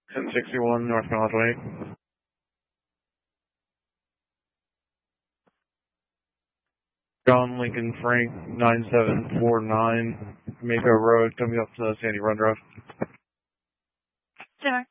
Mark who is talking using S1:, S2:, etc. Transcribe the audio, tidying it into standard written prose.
S1: 1061 North Miles Way. John Lincoln Frank 9749 Mako Road coming up to Sandy Run Road.
S2: Simmer.